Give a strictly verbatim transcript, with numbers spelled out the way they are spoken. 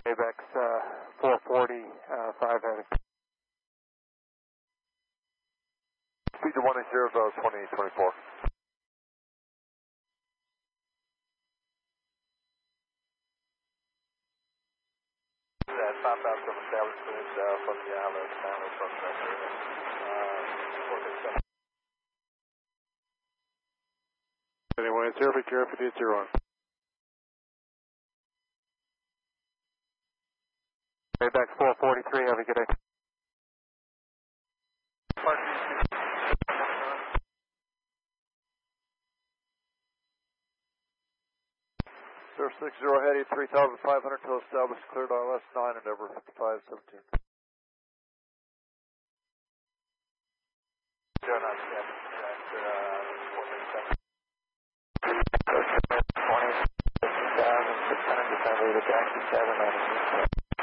ABEX uh, four forty, uh, five heading. Speed to one eight zero, twenty twenty-four. That five five seven established clearance uh, from the island, down from the uh, Anyway, it's zero fifty zero fifty eight zero one. ABEX four forty-three, have a good day. zero six zero heading three thousand five hundred to establish cleared I L S nine and Endeavor fifty-five seventeen. zero nine seven, that's uh, four thirty-seven. twenty, six thousand six hundred, December, the taxi seven ninety.